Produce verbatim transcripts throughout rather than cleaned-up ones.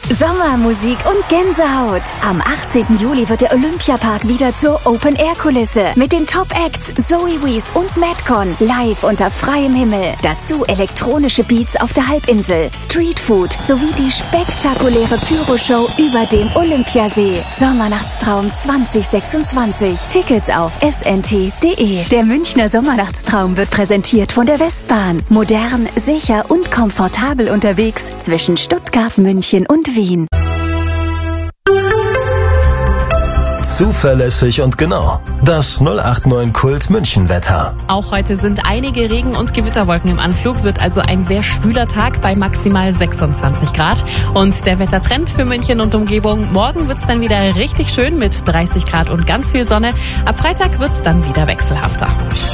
Sommermusik und Gänsehaut. Am achtzehnten Juli wird der Olympiapark wieder zur Open-Air-Kulisse. Mit den Top-Acts Zoe Wees und Madcon live unter freiem Himmel. Dazu elektronische Beats auf der Halbinsel, Streetfood sowie die spektakuläre Pyro-Show über dem Olympiasee. Sommernachtstraum zwanzig sechsundzwanzig. Tickets auf s n t punkt d e. Der Münchner Sommernachtstraum wird präsentiert von der Westbahn. Modern, sicher und komfortabel unterwegs zwischen Stuttgart, München und Wien. Zuverlässig und genau. Das null acht neun Kult München Wetter. Auch heute sind einige Regen- und Gewitterwolken im Anflug, wird also ein sehr schwüler Tag bei maximal sechsundzwanzig Grad. Und der Wettertrend für München und Umgebung: morgen wird's dann wieder richtig schön mit dreißig Grad und ganz viel Sonne. Ab Freitag wird's dann wieder wechselhafter.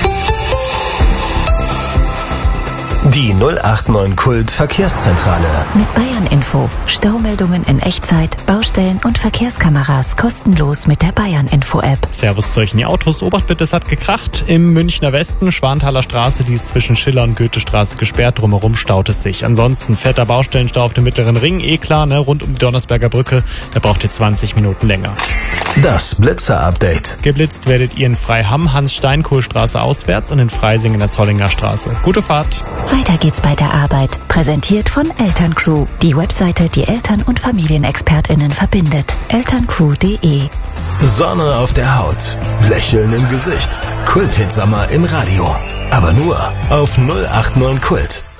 Die null acht neun Kult Verkehrszentrale. Mit Bayern Info. Staumeldungen in Echtzeit, Baustellen und Verkehrskameras kostenlos mit der Bayern Info App. Servus solchen Autos. Obacht bitte, es hat gekracht. Im Münchner Westen, Schwanthaler Straße, die ist zwischen Schiller und Goethestraße gesperrt. Drumherum staut es sich. Ansonsten fetter Baustellenstau auf dem Mittleren Ring. Eh klar, ne? Rund um die Donnersberger Brücke. Da braucht ihr zwanzig Minuten länger. Das Blitzer-Update. Geblitzt werdet ihr in Freiham, Hans-Steinkohl-Straße auswärts und in Freising in der Zollinger Straße. Gute Fahrt. Weiter geht's bei der Arbeit. Präsentiert von Elterncrew. Die Webseite, die Eltern- und FamilienexpertInnen verbindet. elterncrew punkt d e. Sonne auf der Haut. Lächeln im Gesicht. Kult-Hit-Sommer im Radio. Aber nur auf null acht neun Kult.